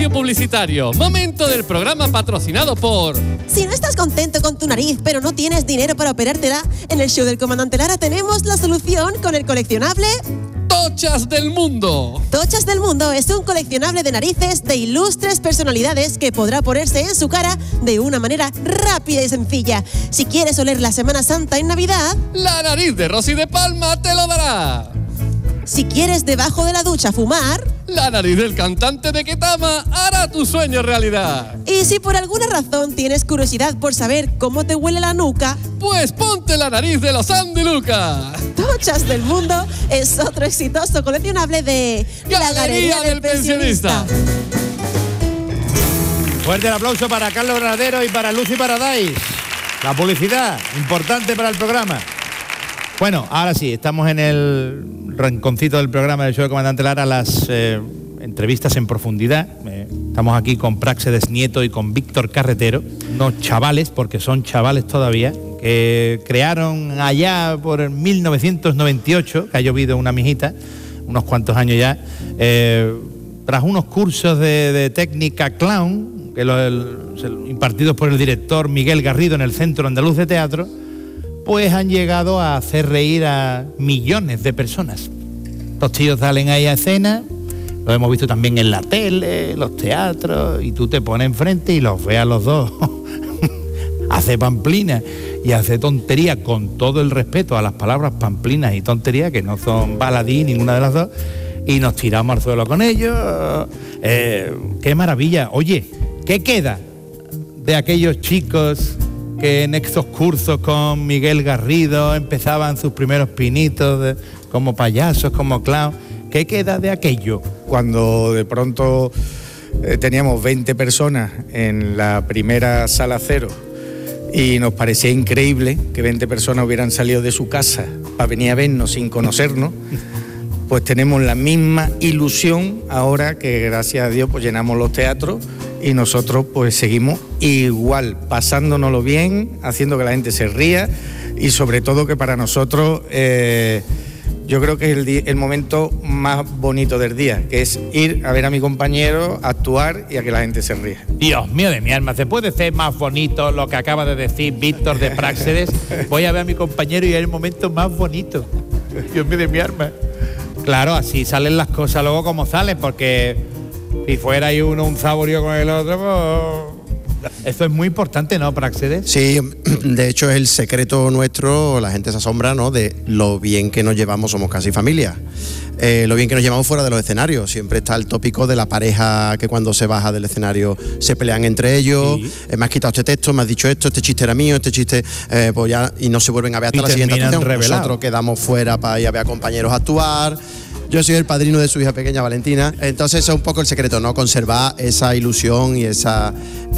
Espacio publicitario. Momento del programa patrocinado por... Si no estás contento con tu nariz, pero no tienes dinero para operártela, en el show del Comandante Lara tenemos la solución con el coleccionable... Tochas del Mundo. Tochas del Mundo es un coleccionable de narices de ilustres personalidades que podrá ponerse en su cara de una manera rápida y sencilla. Si quieres oler la Semana Santa en Navidad... La nariz de Rosy de Palma te lo dará. Si quieres debajo de la ducha fumar... La nariz del cantante de Ketama hará tu sueño realidad. Y si por alguna razón tienes curiosidad por saber cómo te huele la nuca... Pues ponte la nariz de los Andy Luca. Tochas del Mundo es otro exitoso coleccionable de... La Galería del Pensionista. Fuerte el aplauso para Carlos Granadero y para Lucy Paradise. La publicidad, importante para el programa. Bueno, ahora sí, estamos en el rinconcito del programa del show del Comandante Lara, las entrevistas en profundidad. Estamos aquí con Práxedes Nieto y con Víctor Carretero, unos chavales, porque son chavales todavía, que crearon allá por 1998, que ha llovido una mijita, unos cuantos años ya, tras unos cursos de técnica clown, que impartidos por el director Miguel Garrido en el Centro Andaluz de Teatro, pues han llegado a hacer reír a millones de personas. Los tíos salen ahí a escena, lo hemos visto también en la tele, los teatros, y tú te pones enfrente y los ves a los dos. Hace pamplina y hace tontería, con todo el respeto a las palabras pamplinas y tontería, que no son baladí ninguna de las dos, y nos tiramos al suelo con ellos. ¡Qué maravilla! Oye, ¿qué queda de aquellos chicos que en estos cursos con Miguel Garrido empezaban sus primeros pinitos como payasos, como clown? ¿Qué queda de aquello? Cuando de pronto teníamos 20 personas en la primera sala cero y nos parecía increíble que 20 personas hubieran salido de su casa para venir a vernos sin conocernos, pues tenemos la misma ilusión ahora que, gracias a Dios, pues llenamos los teatros y nosotros pues seguimos igual, pasándonoslo bien, haciendo que la gente se ría y sobre todo que para nosotros yo creo que es el momento más bonito del día, que es ir a ver a mi compañero, actuar y a que la gente se ría. Dios mío de mi alma, ¿se puede ser más bonito lo que acaba de decir Víctor de Práxedes? Voy a ver a mi compañero y es el momento más bonito. Dios mío de mi alma. Claro, así salen las cosas luego como salen, porque si fuera ahí uno un saborío con el otro, pues... Esto es muy importante, ¿no, Práxedes? Sí, de hecho es el secreto nuestro, la gente se asombra, ¿no?, de lo bien que nos llevamos, somos casi familia. Lo bien que nos llevamos fuera de los escenarios. Siempre está el tópico de la pareja que cuando se baja del escenario se pelean entre ellos. Sí. Me has quitado este texto, me has dicho esto, este chiste era mío, este chiste, pues ya, y no se vuelven a ver hasta la siguiente actuación. Nosotros quedamos fuera para ir a ver a compañeros a actuar. Yo soy el padrino de su hija pequeña, Valentina. Entonces eso es un poco el secreto, ¿no? Conservar esa ilusión y esa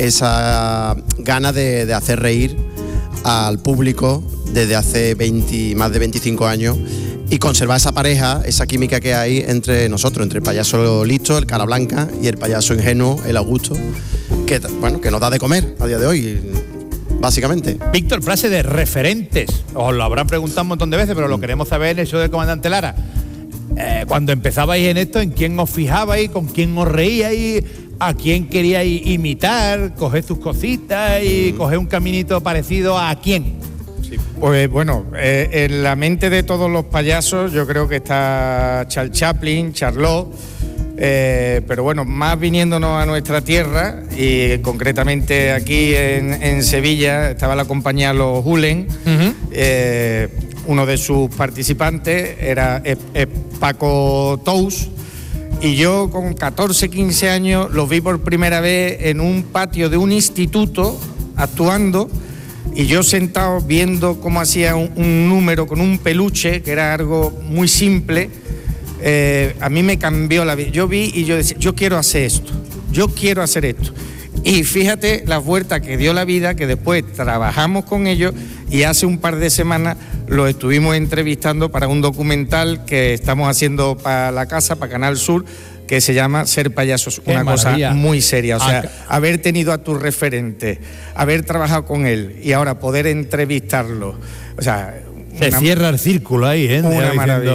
gana de hacer reír al público desde hace más de 25 años y conservar esa pareja, esa química que hay entre nosotros, entre el payaso listo, el cara blanca, y el payaso ingenuo, el Augusto, que, bueno, que nos da de comer a día de hoy, básicamente. Víctor, frase de referentes. Os lo habrán preguntado un montón de veces, pero lo queremos saber en el show del Comandante Lara. Cuando empezabais en esto, ¿en quién os fijabais? ¿Con quién os reíais? ¿A quién queríais imitar? ¿Coger sus cositas y coger un caminito parecido a quién? Sí. Pues bueno, en la mente de todos los payasos yo creo que está Charles Chaplin, Charlot, pero bueno, más viniéndonos a nuestra tierra y concretamente aquí en Sevilla estaba la compañía Los Hulen. Uno de sus participantes era Paco Tous, y yo con 14, 15 años los vi por primera vez en un patio de un instituto actuando, y yo sentado viendo cómo hacía un número con un peluche, que era algo muy simple. A mí me cambió la vida. Yo vi y yo decía, yo quiero hacer esto, yo quiero hacer esto. Y fíjate la vuelta que dio la vida, que después trabajamos con ellos y hace un par de semanas los estuvimos entrevistando para un documental que estamos haciendo para la casa, para Canal Sur, que se llama Ser Payasos, una maravilla. Cosa muy seria. O sea, haber tenido a tu referente, haber trabajado con él y ahora poder entrevistarlo. O sea, se cierra el círculo ahí, ¿eh? Una maravilla.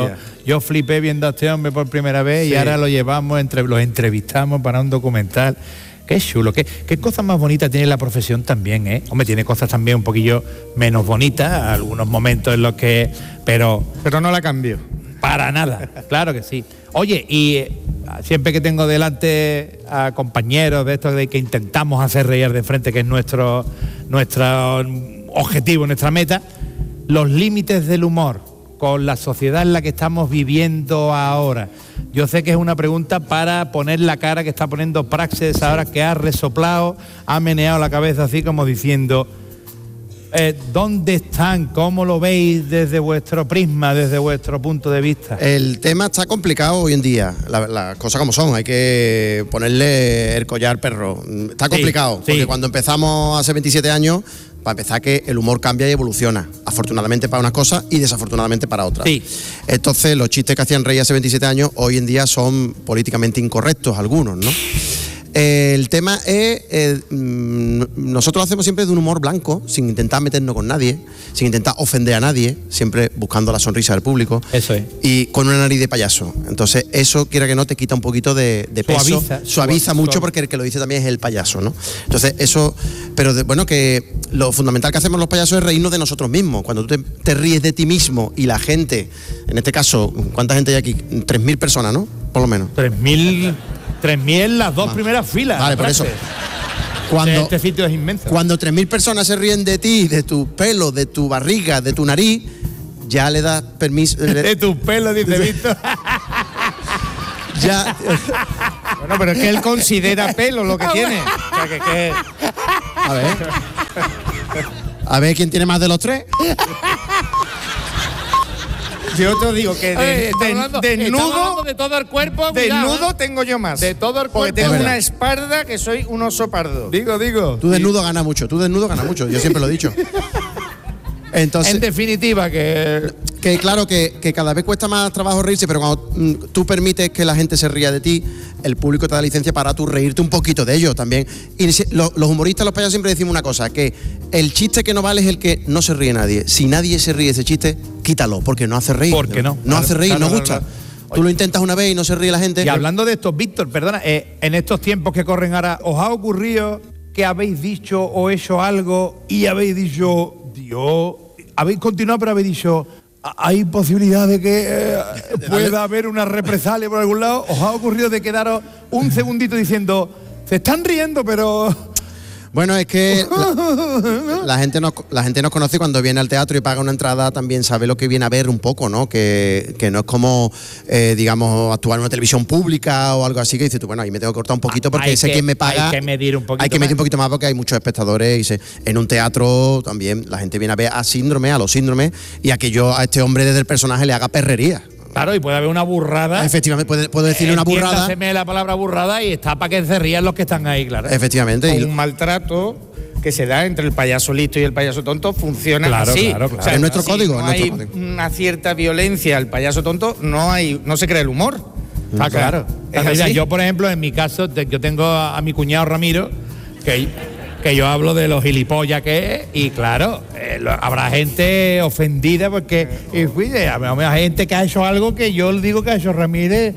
Yo flipé viendo a este hombre por primera vez y ahora lo llevamos, los entrevistamos para un documental. Qué chulo, qué cosas más bonitas tiene la profesión también, ¿eh? Hombre, tiene cosas también un poquillo menos bonitas, algunos momentos en los que... Pero no la cambio. Para nada, claro que sí. Oye, y siempre que tengo delante a compañeros de estos de que intentamos hacer reír de frente, que es nuestro objetivo, nuestra meta, los límites del humor con la sociedad en la que estamos viviendo ahora. Yo sé que es una pregunta para poner la cara que está poniendo Praxedes ahora, que ha resoplado, ha meneado la cabeza así como diciendo... ¿Dónde están? ¿Cómo lo veis desde vuestro prisma, desde vuestro punto de vista? El tema está complicado hoy en día, las cosas como son, hay que ponerle el collar perro. Está complicado, porque cuando empezamos hace 27 años, para empezar que el humor cambia y evoluciona, afortunadamente para unas cosas y desafortunadamente para otras. Sí. Entonces los chistes que hacían reír hace 27 años, hoy en día son políticamente incorrectos algunos, ¿no? El tema es, nosotros lo hacemos siempre de un humor blanco, sin intentar meternos con nadie, sin intentar ofender a nadie, siempre buscando la sonrisa del público. Eso es. Y con una nariz de payaso. Entonces eso, quiera que no, te quita un poquito de peso. Suaviza mucho porque el que lo dice también es el payaso, ¿no? Entonces eso, pero bueno, que lo fundamental que hacemos los payasos es reírnos de nosotros mismos. Cuando tú te ríes de ti mismo y la gente, en este caso, ¿cuánta gente hay aquí? 3.000 personas, ¿no? Por lo menos. 3.000 en las dos primeras filas. Vale, por eso. Este sitio es inmenso. Cuando 3.000 personas se ríen de ti, de tu pelo, de tu barriga, de tu nariz, ya le das permiso. De tu pelo, dice Víctor. Ya. Bueno, pero es que él considera pelo lo que tiene. O sea, que... A ver quién tiene más de los tres. Yo te digo que desnudo de todo el cuerpo. Desnudo tengo yo más. De todo el cuerpo. Porque tengo una espalda que soy un oso pardo. Digo. Tú desnudo ganas mucho. Yo siempre lo he dicho. Entonces, en definitiva, que claro, que cada vez cuesta más trabajo reírse, pero cuando tú permites que la gente se ría de ti, el público te da licencia para tú reírte un poquito de ellos también. Y los humoristas, los payasos siempre decimos una cosa, que el chiste que no vale es el que no se ríe nadie. Si nadie se ríe de ese chiste, quítalo, porque no hace reír. ¿Por qué no? No hace reír, no gusta. Tú lo intentas una vez y no se ríe la gente. Y hablando de esto, Víctor, perdona, en estos tiempos que corren ahora, ¿os ha ocurrido que habéis dicho o hecho algo y habéis dicho, Dios, habéis continuado pero habéis dicho, hay posibilidad de que pueda haber una represalia por algún lado? ¿Os ha ocurrido de quedaros un segundito diciendo, se están riendo pero... Bueno, es que la gente nos conoce cuando viene al teatro y paga una entrada, también sabe lo que viene a ver un poco, ¿no? Que no es como, digamos, actuar en una televisión pública o algo así, que dices tú, bueno, ahí me tengo que cortar un poquito porque sé quién me paga. Hay que medir un poquito más. Hay que medir un poquito más porque hay muchos espectadores y en un teatro también la gente viene a ver a los síndromes y a que yo a este hombre desde el personaje le haga perrería. Claro, y puede haber una burrada. Efectivamente, puedo decirle una burrada. Entiéndaseme la palabra burrada y está para que se rían los que están ahí, claro. Efectivamente. Un maltrato que se da entre el payaso listo y el payaso tonto funciona así. Claro. O sea, es nuestro código. Hay una cierta violencia al payaso tonto, no se crea el humor. Está claro. Mira, yo, por ejemplo, en mi caso, yo tengo a mi cuñado Ramiro, que yo hablo de los gilipollas que es, y claro, habrá gente ofendida porque habrá gente que ha hecho algo que yo le digo que ha hecho Ramírez,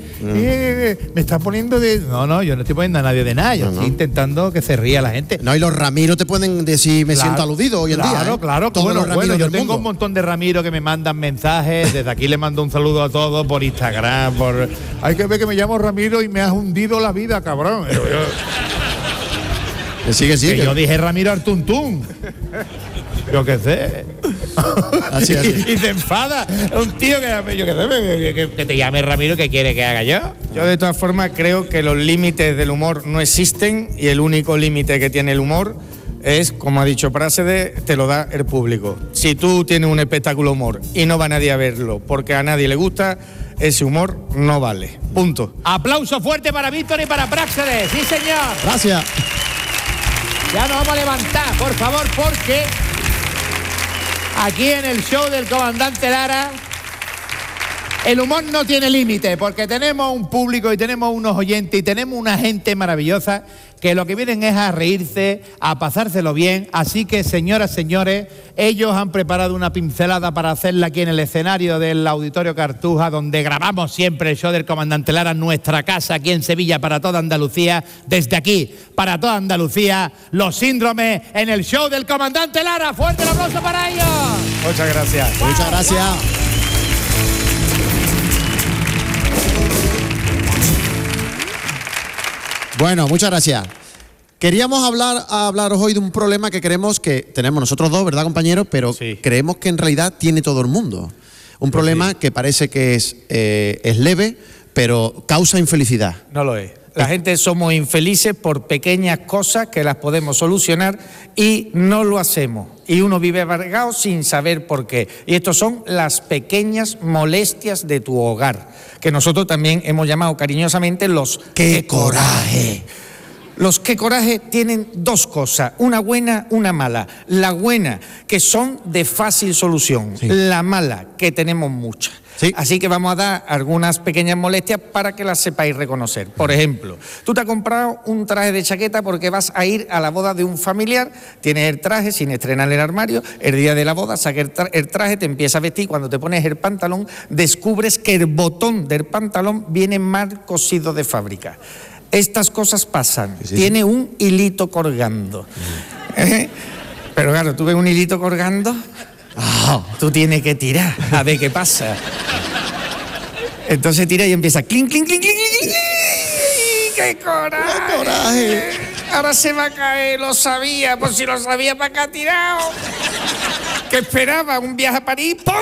me está poniendo de... No, yo no estoy poniendo a nadie de nada, yo estoy intentando que se ría la gente. No, y los Ramiro te pueden decir, me siento aludido hoy en día. Claro. Bueno, yo tengo un montón de Ramiro que me mandan mensajes, desde aquí le mando un saludo a todos por Instagram, hay que ver que me llamo Ramiro y me has hundido la vida, cabrón. Sigue. Que yo dije Ramiro Artuntún. Yo qué sé. Así. Y se enfada. Un tío que te llame Ramiro, ¿qué quiere que haga yo? Yo de todas formas creo que los límites del humor no existen y el único límite que tiene el humor es, como ha dicho Praxedes, te lo da el público. Si tú tienes un espectáculo humor y no va nadie a verlo porque a nadie le gusta, ese humor no vale. Punto. Aplauso fuerte para Víctor y para Praxedes. Sí, señor. Gracias. Ya nos vamos a levantar, por favor, porque aquí en el show del comandante Lara El humor no tiene límite, porque tenemos un público y tenemos unos oyentes y tenemos una gente maravillosa que lo que vienen es a reírse, a pasárselo bien. Así que, señoras, señores, ellos han preparado una pincelada para hacerla aquí en el escenario del Auditorio Cartuja, donde grabamos siempre el show del Comandante Lara, nuestra casa aquí en Sevilla para toda Andalucía. Desde aquí, para toda Andalucía, Los Síndromes en el show del Comandante Lara. ¡Fuerte el aplauso para ellos! Muchas gracias. Muchas gracias. Bueno, muchas gracias. Queríamos hablaros hoy de un problema que creemos que tenemos nosotros dos, ¿verdad, compañeros? Pero sí, creemos que en realidad tiene todo el mundo. Un problema que parece que es leve, pero causa infelicidad. No lo es. La gente somos infelices por pequeñas cosas que las podemos solucionar y no lo hacemos. Y uno vive amargado sin saber por qué. Y estos son las pequeñas molestias de tu hogar, que nosotros también hemos llamado cariñosamente los ¡qué coraje! Los qué coraje tienen dos cosas, una buena, una mala. La buena, que son de fácil solución. Sí. La mala, que tenemos muchas. Sí. Así que vamos a dar algunas pequeñas molestias para que las sepáis reconocer. Por ejemplo, tú te has comprado un traje de chaqueta porque vas a ir a la boda de un familiar, tienes el traje sin estrenar el armario, el día de la boda sacas el traje, te empiezas a vestir, cuando te pones el pantalón descubres que el botón del pantalón viene mal cosido de fábrica. Estas cosas pasan, sí. Tiene un hilito colgando. Pero claro, tú ves un hilito colgando, tú tienes que tirar a ver qué pasa. Entonces tira y empieza clink, clink, clink, clink, clink. ¡Qué coraje! ¡Qué coraje! Ahora se va a caer, lo sabía, por si lo sabía, para acá tirado. ¿Qué esperaba? ¿Un viaje a París? ¡Pum!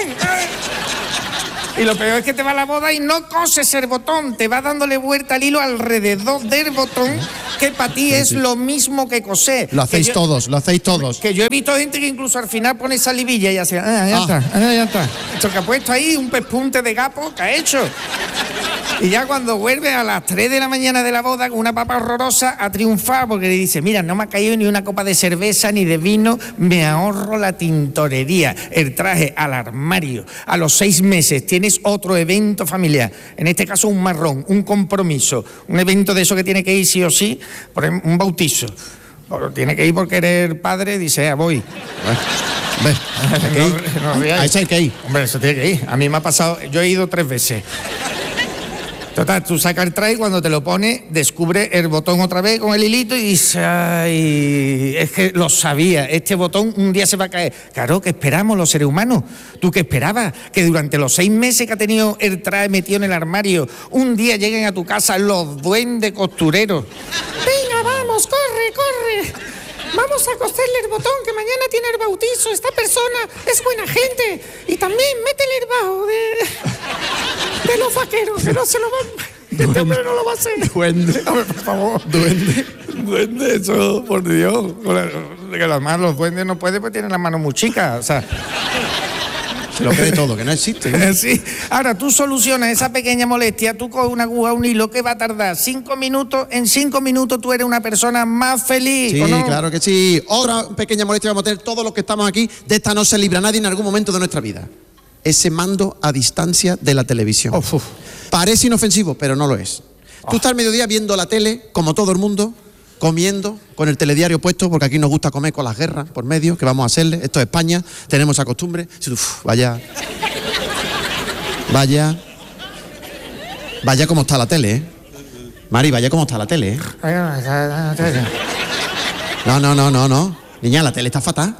Y lo peor es que te va a la boda y no coses el botón, te va dándole vuelta al hilo alrededor del botón, que para ti es lo mismo que coser. Lo hacéis todos, lo hacéis todos. Que yo he visto gente que incluso al final pone salivilla y hace, ya está. Esto que ha puesto ahí, un pespunte de gapo, que ha hecho. Y ya cuando vuelve a las 3 de la mañana de la boda con una papa horrorosa a triunfar, porque le dice, mira, no me ha caído ni una copa de cerveza ni de vino, me ahorro la tintorería, el traje al armario. A los 6 meses tienes otro evento familiar, en este caso un marrón, un compromiso, un evento de eso que tiene que ir sí o sí, por ejemplo, un bautizo. Tiene que ir porque eres padre, dice, voy. A ese hay que ir. Hombre, eso tiene que ir. A mí me ha pasado, yo he ido 3 veces. Total, tú sacas el traje y cuando te lo pones, descubre el botón otra vez con el hilito y dices, ay, es que lo sabía, este botón un día se va a caer. Claro, ¿qué esperamos los seres humanos? ¿Tú qué esperabas? Que durante los 6 meses que ha tenido el traje metido en el armario, un día lleguen a tu casa los duendes costureros. Venga, vamos, corre. Vamos a coserle el botón que mañana tiene el bautizo. Esta persona es buena gente. Y también métele el bajo de los vaqueros, que no se lo van. Este hombre no lo va a hacer. Duende. Hombre, por favor. Duende, eso, por Dios. Que además los duendes no pueden, pues tienen las manos muy chicas. O sea. Se lo cree todo, que no existe. Sí. Ahora, tú solucionas esa pequeña molestia, tú coges una aguja, un hilo, que va a tardar 5 minutos. En 5 minutos tú eres una persona más feliz. Sí, ¿o no? claro que sí. Otra pequeña molestia vamos a tener todos los que estamos aquí. De esta no se libra nadie en algún momento de nuestra vida. Ese mando a distancia de la televisión. Parece inofensivo, pero no lo es. Tú estás al mediodía viendo la tele, como todo el mundo, comiendo, con el telediario puesto, porque aquí nos gusta comer con las guerras por medio, que vamos a hacerle. Esto es España, tenemos esa costumbre. Vaya cómo está la tele, ¿eh? Mari, vaya cómo está la tele, ¿eh? No. Niña, la tele está fatal.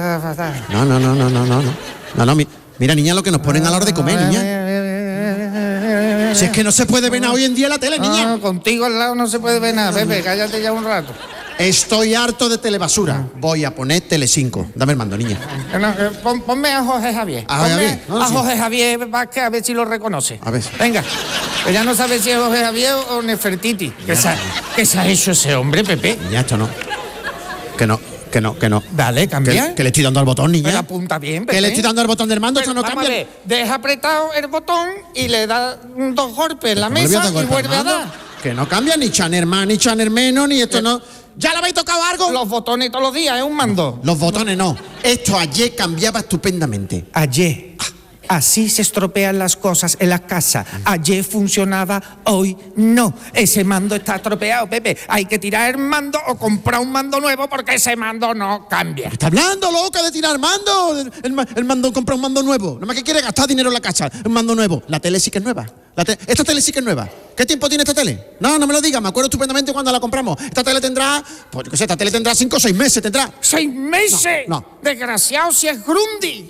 No. Mira, niña, lo que nos ponen a la hora de comer, niña. Si es que no se puede ver nada hoy en día la tele, niña. No, contigo al lado no se puede ver nada. Pepe, cállate ya un rato. Estoy harto de telebasura. Voy a poner Telecinco. Dame el mando, niña. Ponme a Jorge Javier. A Jorge Javier Vázquez, a ver si lo reconoce. A ver. Venga, que ya no sabe si es Jorge Javier o Nefertiti. ¿Qué se ha hecho ese hombre, Pepe? Ya, esto no. Que no. Dale, cambia. Que le estoy dando al botón, niña. Pero apunta bien, Pepe. Que le estoy dando al botón del mando, eso no cambia. Deja apretado el botón y le da 2 golpes en la mesa y vuelve a dar. Que no cambia ni Chaner más, ni Chaner menos, ni esto no. ¿Ya le habéis tocado algo? Los botones todos los días, es un mando. Los botones no. Esto ayer cambiaba estupendamente. Ayer. Así se estropean las cosas en la casa. Ayer funcionaba, hoy no. Ese mando está estropeado, Pepe. Hay que tirar el mando o comprar un mando nuevo porque ese mando no cambia. ¿Está hablando, loca, de tirar mando? El mando, compra un mando nuevo. Nada más que quiere gastar dinero en la casa. Un mando nuevo. La tele sí que es nueva. Esta tele sí que es nueva. ¿Qué tiempo tiene esta tele? No me lo diga. Me acuerdo estupendamente cuando la compramos. Esta tele tendrá, pues yo qué sé, esta tele tendrá 5 o 6 meses. ¿Tendrá? ¿6 meses? No. Desgraciado si es Grundy.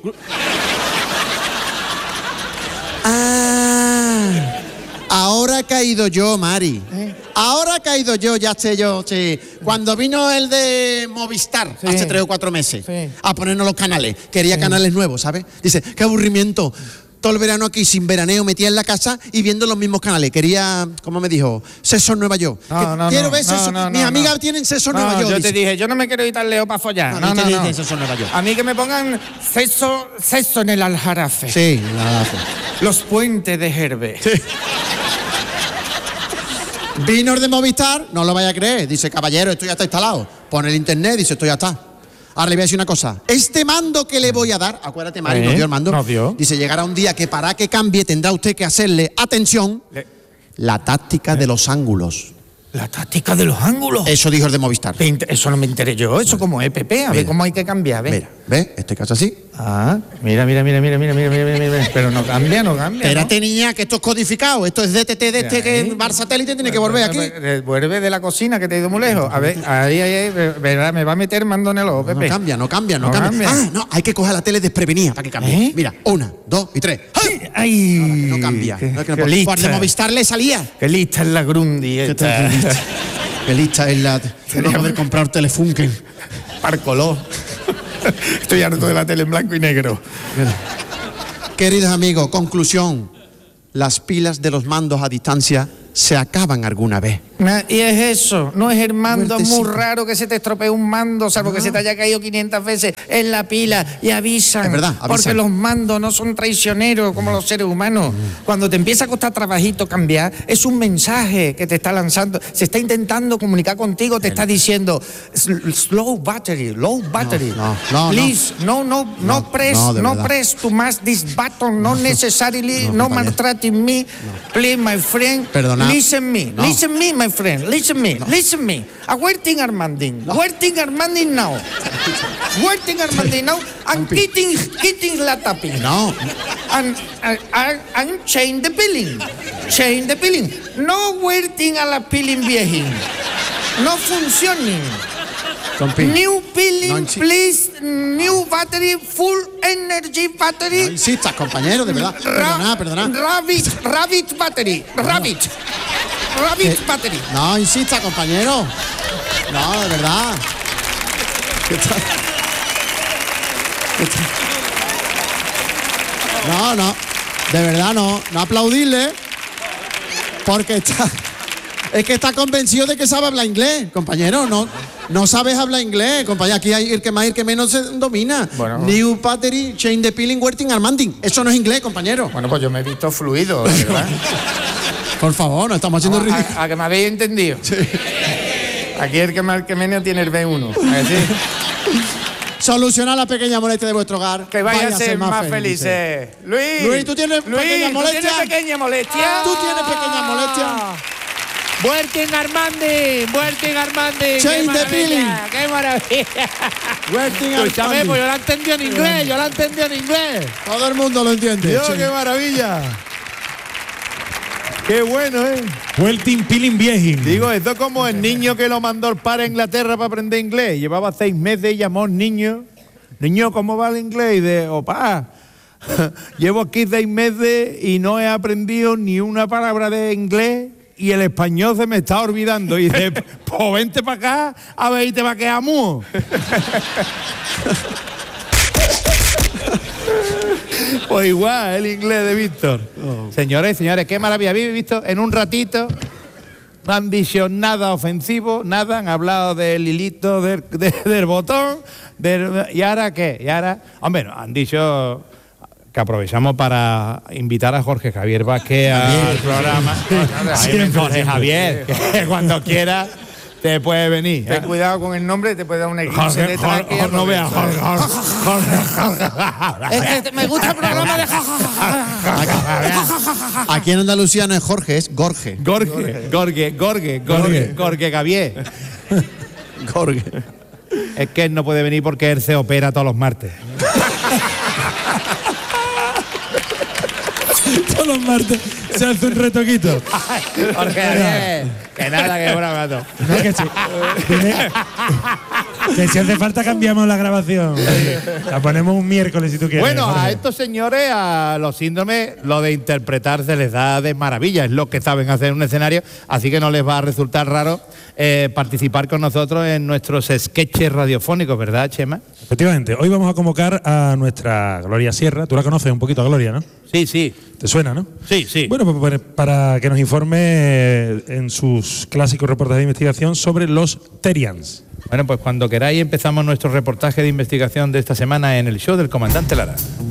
Ahora he caído yo, Mari. Ahora he caído yo, ya sé yo, sí. Cuando vino el de Movistar, hace 3 o 4 meses, a ponernos los canales, quería canales nuevos, ¿sabes? Dice, qué aburrimiento. Todo el verano aquí sin veraneo, metía en la casa y viendo los mismos canales. Quería, ¿cómo me dijo? Sexo en Nueva York. Quiero ver Sexo. Mis amigas tienen Sexo en Nueva York. Yo te dije, yo no me quiero ir tan lejos para follar. No. Sexo en Nueva York. A mí que me pongan sexo en el Aljarafe. Sí, el Aljarafe. Los puentes de Herbe. Sí. Vino el de Movistar, no lo vaya a creer. Dice, caballero, esto ya está instalado. Pone el internet, dice, esto ya está. Ahora le voy a decir una cosa. Este mando que le voy a dar, acuérdate, Mari, nos dio el mando. Nos dio. Dice, llegará un día que para que cambie tendrá usted que hacerle, atención, la táctica de los ángulos. ¿La táctica de los ángulos? Eso dijo el de Movistar. Eso no me enteré yo. Eso como es, Pepe. A ver cómo hay que cambiar. Mira, ¿ves? Este caso así. Mira. Pero no cambia. Espérate, niña, que esto es codificado. Esto es DTT de este que Bar Satélite tiene que volver aquí. Vuelve de la cocina, que te he ido muy lejos. A ver, ahí, me va a meter mando en el ojo, Pepe. No cambia. No, hay que coger la tele desprevenida para que cambie. Mira, 1, 2 y 3. ¡Ay! No cambia. Por de Movistar le salía. Qué lista es la Grundy esta. Qué lista es la... No poder comprar Telefunken. Par color. Estoy harto de la tele en blanco y negro. Queridos amigos, conclusión. Las pilas de los mandos a distancia se acaban alguna vez. Y es eso, no es el mando, es muy Fuertecito. raro que se te estropee un mando, salvo que se te haya caído 500 veces en la pila y avisan. Es verdad, avisan. Porque los mandos no son traicioneros como los seres humanos. Cuando te empieza a costar trabajito cambiar, es un mensaje que te está lanzando, se está intentando comunicar contigo, te está diciendo slow battery. Please, no press too much this button, not necessarily, no maltreating me, please my friend. Perdona. Listen me, my friend. Listen me. Where thing Armanding? Where thing Armanding now? And kitting la tapping. No. And change the peeling. No where thing a la peeling viejin. No funcioning. New peeling, please. New battery, full energy battery. No insistas, compañero, de verdad. Perdona. Rabbit battery. Rabbit battery. No insista, compañero. No, de verdad. No. De verdad no aplaudirle. Porque es que está convencido de que sabe hablar inglés, compañero. No sabes hablar inglés, compañero. Aquí hay el que más y el que menos se domina. Bueno. New battery, change the peeling, working Armanding. Eso no es inglés, compañero. Bueno, pues yo me he visto fluido, ¿verdad? Por favor, no estamos haciendo ridículo. A que me habéis entendido. Sí. Aquí el que más que menos tiene el B1. Solucionar la pequeña molestia de vuestro hogar. Que vaya a ser más felices. Luis, ¿tú tienes pequeña molestia? ¿Tú tienes pequeña molestia? ¿Tú tienes pequeña molestia? Working Armandi. Change the peeling. ¡Qué maravilla! Working Escúchame, Armandi. pues yo la entendí en inglés. Todo el mundo lo entiende. Dios, Sí. qué maravilla. Qué bueno, ¿eh? Welting Peeling Viejin. Digo, esto es como el niño que lo mandó el padre a Inglaterra para aprender inglés. Llevaba 6 meses y llamó al niño. Niño, ¿cómo va el inglés? Y de, opa, llevo aquí 6 meses y no he aprendido ni una palabra de inglés y el español se me está olvidando. Y dice, pues vente para acá a ver y te va a quedar mudo. Pues igual, el inglés de Víctor. Señores, qué maravilla. ¿Habéis visto? En un ratito no han dicho nada ofensivo, nada. Han hablado del hilito, del botón. ¿Y ahora qué? Y ahora, hombre, no, han dicho que aprovechamos para invitar a Jorge Javier Vázquez al programa. Jorge Javier, que cuando quiera te puede venir. Ten cuidado con el nombre, te puede dar una eclipse de tráquea. No veas, Me gusta el programa de Aquí en Andalucía no es Jorge, es Gorge. Gorge Gavier. Gorge. Es que él no puede venir porque él se opera todos los martes. Todos los martes se hace un retoquito. Jorge Gavier. Que nada, que buena gato. No, que si hace falta cambiamos la grabación. La ponemos un miércoles si tú quieres. Bueno, Jorge. a estos señores, a los síndromes, lo de interpretar se les da de maravilla. Es lo que saben hacer en un escenario, así que no les va a resultar raro participar con nosotros en nuestros sketches radiofónicos, ¿verdad, Chema? Efectivamente, hoy vamos a convocar a nuestra Gloria Sierra. Tú la conoces un poquito a Gloria, ¿no? Sí. ¿Te suena, no? Sí. Bueno, pues para que nos informe en sus clásicos reportajes de investigación sobre los Terians. Bueno, pues cuando queráis empezamos nuestro reportaje de investigación de esta semana en el show del comandante Lara.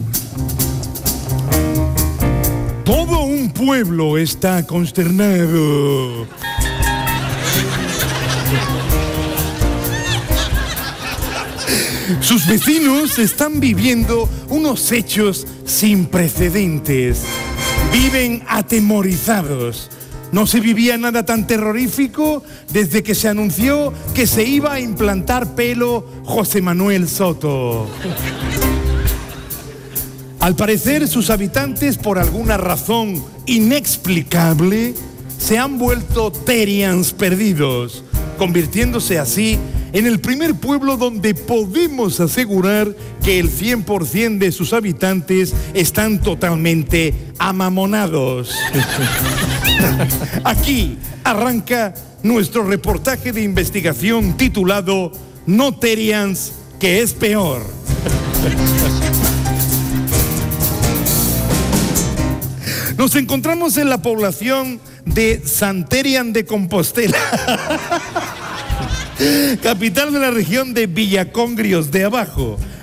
Todo un pueblo está consternado. Sus vecinos están viviendo unos hechos sin precedentes. Viven atemorizados. No se vivía nada tan terrorífico desde que se anunció que se iba a implantar pelo José Manuel Soto. Al parecer, sus habitantes, por alguna razón inexplicable, se han vuelto Terians perdidos, convirtiéndose así en el primer pueblo donde podemos asegurar que el 100% de sus habitantes están totalmente amamonados. Aquí arranca nuestro reportaje de investigación titulado No Terians, que es peor. Nos encontramos en la población de Santerian de Compostela, capital de la región de Villacongrios de Abajo,